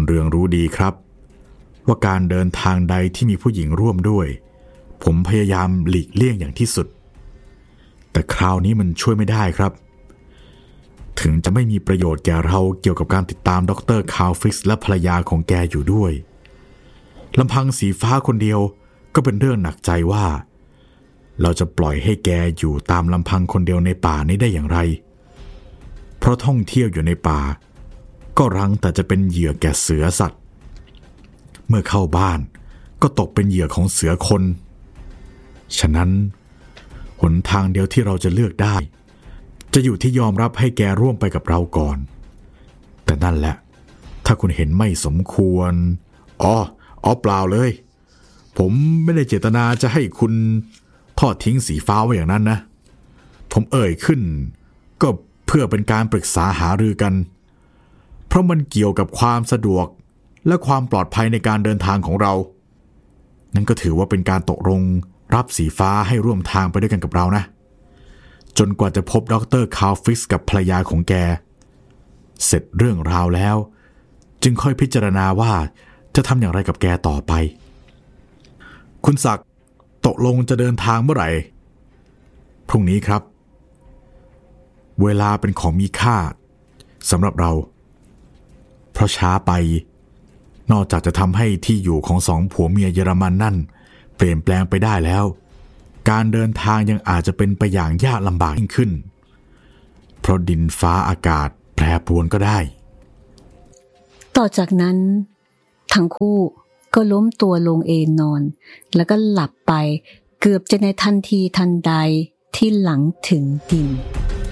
เรืองรู้ดีครับว่าการเดินทางใดที่มีผู้หญิงร่วมด้วยผมพยายามหลีกเลี่ยงอย่างที่สุดแต่คราวนี้มันช่วยไม่ได้ครับถึงจะไม่มีประโยชน์แก่เราเกี่ยวกับการติดตามดร.คาร์ฟิกซ์และภรรยาของแกอยู่ด้วยลำพังสีฟ้าคนเดียวก็เป็นเรื่องหนักใจว่าเราจะปล่อยให้แกอยู่ตามลำพังคนเดียวในป่านี้ได้อย่างไรเพราะท่องเที่ยวอยู่ในป่าก็รังแต่จะเป็นเหยื่อแก่เสือสัตว์เมื่อเข้าบ้านก็ตกเป็นเหยื่อของเสือคนฉะนั้นหนทางเดียวที่เราจะเลือกได้จะอยู่ที่ยอมรับให้แกร่วมไปกับเราก่อนแต่นั่นแหละถ้าคุณเห็นไม่สมควรอ๋อเปล่าเลยผมไม่ได้เจตนาจะให้คุณทอดทิ้งสีฟ้าไว้อย่างนั้นนะผมเอ่ยขึ้นก็เพื่อเป็นการปรึกษาหารือกันเพราะมันเกี่ยวกับความสะดวกและความปลอดภัยในการเดินทางของเรานั่นก็ถือว่าเป็นการตกลงรับสีฟ้าให้ร่วมทางไปด้วยกันกับเรานะจนกว่าจะพบดร.คาร์ฟิกซ์กับภรรยาของแกเสร็จเรื่องราวแล้วจึงค่อยพิจารณาว่าจะทำอย่างไรกับแกต่อไปคุณศักดิ์ตกลงจะเดินทางเมื่อไหร่พรุ่งนี้ครับเวลาเป็นของมีค่าสำหรับเราเพราะช้าไปนอกจากจะทำให้ที่อยู่ของสองผัวเมียเยอรมันนั่นเปลี่ยนแปลงไปได้แล้วการเดินทางยังอาจจะเป็นไปอย่างยากลำบากยิ่งขึ้นเพราะดินฟ้าอากาศแปรปรวนก็ได้ต่อจากนั้นทั้งคู่ก็ล้มตัวลงเอนนอนแล้วก็หลับไปเกือบจะในทันทีทันใดที่หลังถึงดิน